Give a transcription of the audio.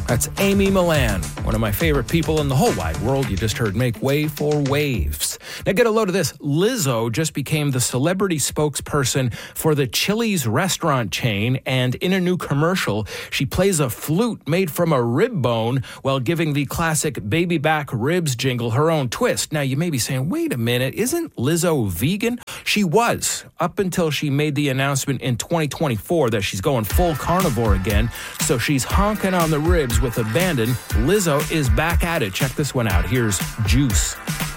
That's Amy Millan, one of my favorite people in the whole wide world. You just heard Make Way for Waves. Now get a load of this. Lizzo just became the celebrity spokesperson for the Chili's restaurant chain, and in a new commercial, she plays a flute made from a rib bone while giving the classic baby back ribs jingle her own twist. Now you may be saying, wait a minute, isn't Lizzo vegan? She was, up until she made the announcement in 2024 that she's going full carnivore again, so she's honking on the ribs with abandon. Lizzo is back at it. Check this one out. Here's Juice.